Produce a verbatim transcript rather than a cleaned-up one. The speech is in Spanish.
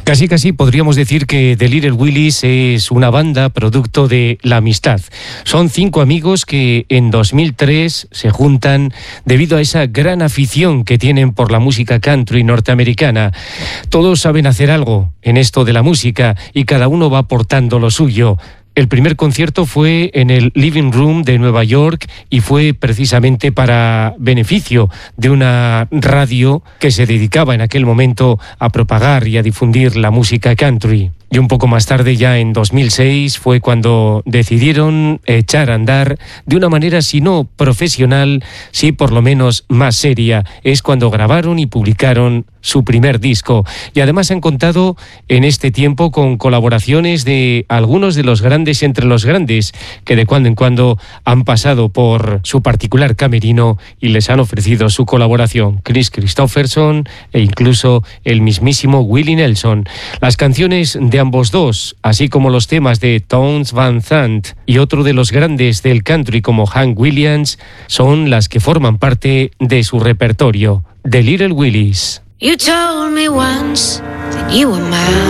Casi casi podríamos decir que The Little Willies es una banda producto de la amistad. Son cinco amigos que en dos mil tres se juntan debido a esa gran afición que tienen por la música country norteamericana. Todos saben hacer algo en esto de la música y cada uno va aportando lo suyo. El primer concierto fue en el Living Room de Nueva York y fue precisamente para beneficio de una radio que se dedicaba en aquel momento a propagar y a difundir la música country. Y un poco más tarde, ya en dos mil seis, fue cuando decidieron echar a andar de una manera, si no profesional, sí por lo menos más seria. Es cuando grabaron y publicaron su primer disco. Y además han contado en este tiempo con colaboraciones de algunos de los grandes entre los grandes, que de cuando en cuando han pasado por su particular camerino y les han ofrecido su colaboración. Kris Kristofferson e incluso el mismísimo Willie Nelson. Las canciones de ambos dos, así como los temas de Townes Van Zandt y otro de los grandes del country como Hank Williams, son las que forman parte de su repertorio. The Little Willies. You told me once that you were mine.